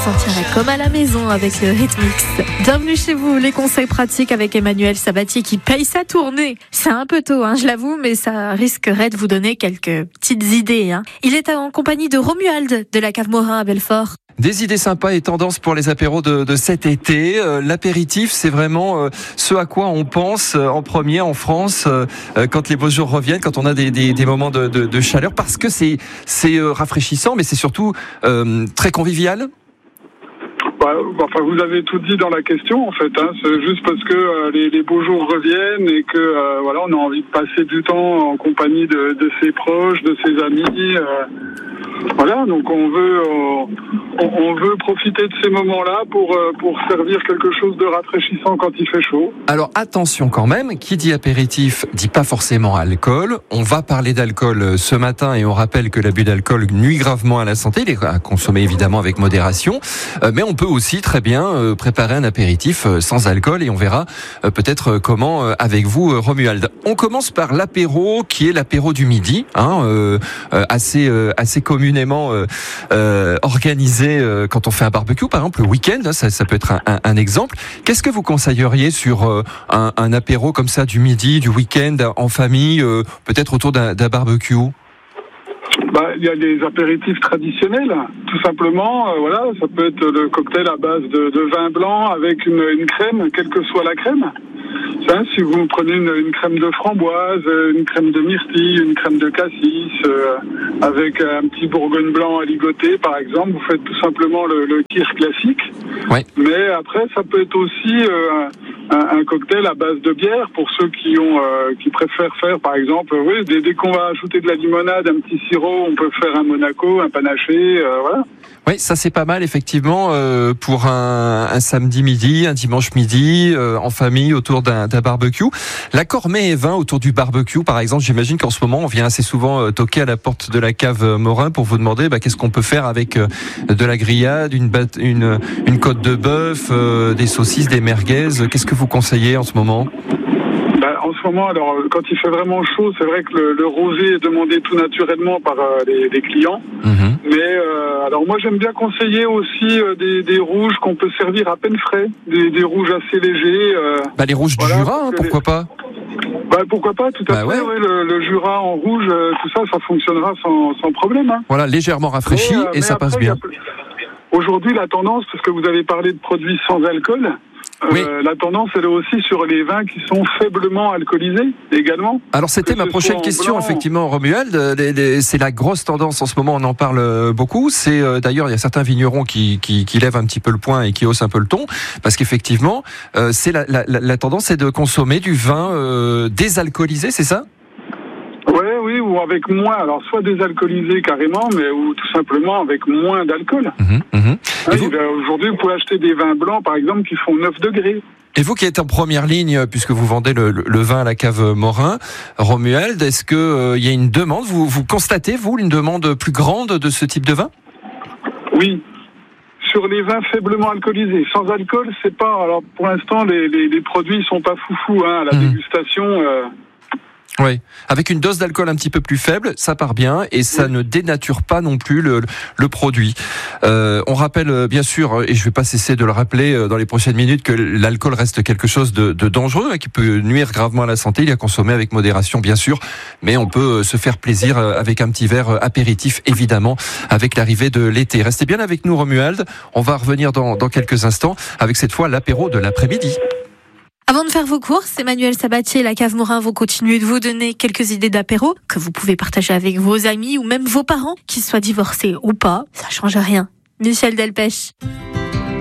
sentirait comme à la maison avec le Rythmix. Bienvenue chez vous, les conseils pratiques avec Emmanuel Sabatier qui paye sa tournée. C'est un peu tôt, je l'avoue, mais ça risquerait de vous donner quelques petites idées. Il est en compagnie de Romuald de la Cave Morin à Belfort. Des idées sympas et tendances pour les apéros de cet été. L'apéritif, c'est vraiment ce à quoi on pense en premier en France quand les beaux jours reviennent, quand on a des moments de chaleur, parce que c'est rafraîchissant, mais c'est surtout très convivial. Enfin, vous avez tout dit dans la question en fait. C'est juste parce que les beaux jours reviennent et que voilà, on a envie de passer du temps en compagnie de ses proches, de ses amis. Voilà, donc on veut profiter de ces moments-là pour servir quelque chose de rafraîchissant quand il fait chaud. Alors attention quand même, qui dit apéritif dit pas forcément alcool. On va parler d'alcool ce matin et on rappelle que l'abus d'alcool nuit gravement à la santé. Il est à consommer évidemment avec modération, mais on peut aussi très bien préparer un apéritif sans alcool et on verra peut-être comment avec vous, Romuald. On commence par l'apéro qui est l'apéro du midi, assez communément organisé quand on fait un barbecue, par exemple le week-end, ça peut être un exemple. Qu'est-ce que vous conseilleriez sur un apéro comme ça du midi, du week-end, en famille, peut-être autour d'un barbecue? Il y a des apéritifs traditionnels, tout simplement. Voilà, ça peut être le cocktail à base de vin blanc avec une crème, quelle que soit la crème. Si vous prenez une crème de framboise, une crème de myrtille, une crème de cassis, avec un petit bourgogne blanc à ligoter, par exemple, vous faites tout simplement le kir classique. Ouais. Mais après, ça peut être aussi un cocktail à base de bière pour ceux qui préfèrent faire, par exemple, dès qu'on va ajouter de la limonade, un petit sirop, on peut faire un Monaco, un panaché, voilà. Oui, ça c'est pas mal effectivement pour un samedi midi, un dimanche midi, en famille autour d'un barbecue. L'accord mets et vin autour du barbecue, par exemple, j'imagine qu'en ce moment on vient assez souvent toquer à la porte de la cave Morin pour vous demander qu'est-ce qu'on peut faire avec de la grillade, une côte de bœuf, des saucisses, des merguez. Qu'est-ce que vous conseillez en ce moment ? En ce moment, alors quand il fait vraiment chaud, c'est vrai que le rosé est demandé tout naturellement par les clients. Mm-hmm. Mais alors moi j'aime bien conseiller aussi des rouges qu'on peut servir à peine frais, des rouges assez légers. Les rouges du Jura, pourquoi pas ? Pourquoi pas, tout à fait. Ouais. Oui, le Jura en rouge, tout ça fonctionnera sans problème. Voilà, légèrement rafraîchi et ça passe bien. Aujourd'hui, la tendance, parce que vous avez parlé de produits sans alcool. Oui. La tendance, elle est aussi sur les vins qui sont faiblement alcoolisés également. Alors c'était ma prochaine question, effectivement, Romuald. C'est la grosse tendance en ce moment, on en parle beaucoup. C'est d'ailleurs, il y a certains vignerons qui lèvent un petit peu le poing et qui haussent un peu le ton, parce qu'effectivement, c'est la tendance, c'est de consommer du vin désalcoolisé, c'est ça ? Oui, ou avec moins, alors soit désalcoolisé carrément, mais ou tout simplement avec moins d'alcool. Aujourd'hui, vous pouvez acheter des vins blancs, par exemple, qui font 9 degrés. Et vous qui êtes en première ligne, puisque vous vendez le vin à la cave Morin, Romuald, est-ce que y a une demande, vous constatez, vous, une demande plus grande de ce type de vin ? Oui. Sur les vins faiblement alcoolisés. Sans alcool, c'est pas... Alors, pour l'instant, les produits sont pas foufous, à la dégustation... Oui, avec une dose d'alcool un petit peu plus faible, ça part bien et ça ne dénature pas non plus le produit. On rappelle bien sûr, et je vais pas cesser de le rappeler dans les prochaines minutes, que l'alcool reste quelque chose de dangereux qui peut nuire gravement à la santé. Il est à consommer avec modération bien sûr, mais on peut se faire plaisir avec un petit verre apéritif évidemment avec l'arrivée de l'été. Restez bien avec nous, Romuald. On va revenir dans quelques instants avec cette fois l'apéro de l'après-midi. Avant de faire vos courses, Emmanuel Sabatier et la Cave Morin vont continuer de vous donner quelques idées d'apéro que vous pouvez partager avec vos amis ou même vos parents, qu'ils soient divorcés ou pas, ça change rien. Michel Delpech.